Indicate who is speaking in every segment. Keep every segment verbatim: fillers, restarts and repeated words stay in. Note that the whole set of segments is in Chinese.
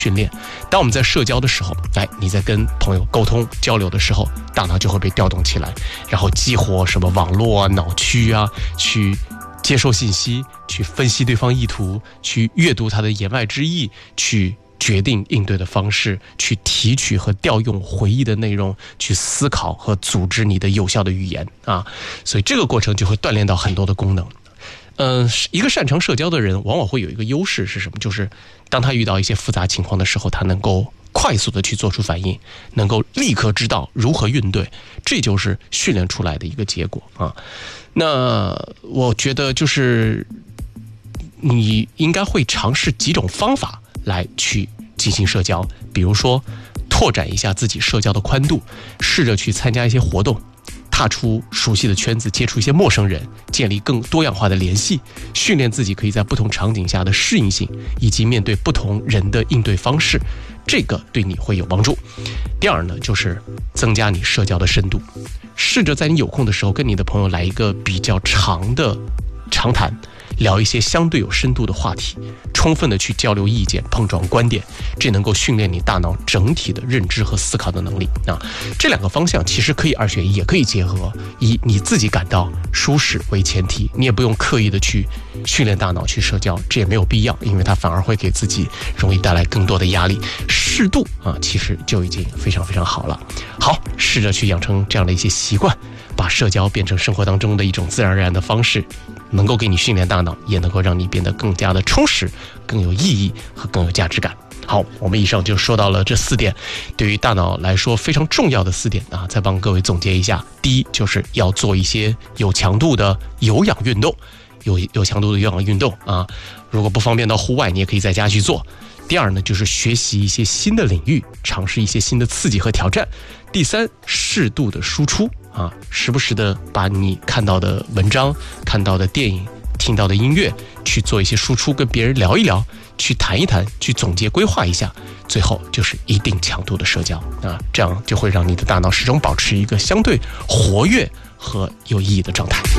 Speaker 1: 训练。当我们在社交的时候，哎，你在跟朋友沟通交流的时候，大脑就会被调动起来，然后激活什么网络啊、脑区啊，去接受信息，去分析对方意图，去阅读他的言外之意，去决定应对的方式，去提取和调用回忆的内容，去思考和组织你的有效的语言啊。所以这个过程就会锻炼到很多的功能。嗯、呃，一个擅长社交的人往往会有一个优势是什么？就是当他遇到一些复杂情况的时候，他能够快速的去做出反应，能够立刻知道如何应对，这就是训练出来的一个结果啊。那我觉得就是你应该会尝试几种方法来去进行社交，比如说拓展一下自己社交的宽度，试着去参加一些活动，踏出熟悉的圈子，接触一些陌生人，建立更多样化的联系，训练自己可以在不同场景下的适应性，以及面对不同人的应对方式，这个对你会有帮助。第二呢，就是增加你社交的深度，试着在你有空的时候跟你的朋友来一个比较长的长谈，聊一些相对有深度的话题，充分的去交流意见，碰撞观点，这能够训练你大脑整体的认知和思考的能力啊。这两个方向其实可以二选一，也可以结合，以你自己感到舒适为前提，你也不用刻意的去训练大脑去社交，这也没有必要，因为它反而会给自己容易带来更多的压力。适度啊，其实就已经非常非常好了。好，试着去养成这样的一些习惯，把社交变成生活当中的一种自然而然的方式，能够给你训练大脑，也能够让你变得更加的充实，更有意义和更有价值感。好，我们以上就说到了这四点，对于大脑来说非常重要的四点啊，再帮各位总结一下。第一，就是要做一些有强度的有氧运动，有有强度的有氧运动啊，如果不方便到户外，你也可以在家去做。第二呢，就是学习一些新的领域，尝试一些新的刺激和挑战。第三，适度的输出啊，时不时的把你看到的文章、看到的电影、听到的音乐去做一些输出，跟别人聊一聊，去谈一谈，去总结规划一下。最后就是一定强度的社交啊，这样就会让你的大脑始终保持一个相对活跃和有意义的状态。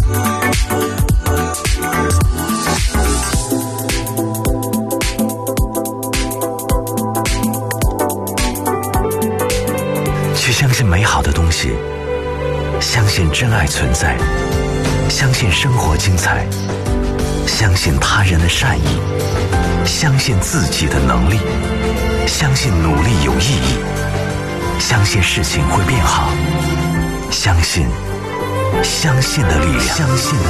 Speaker 2: 去相信美好的东西，相信真爱存在，相信生活精彩，相信他人的善意，相信自己的能力，相信努力有意义，相信事情会变好，相信相信的力量，相信的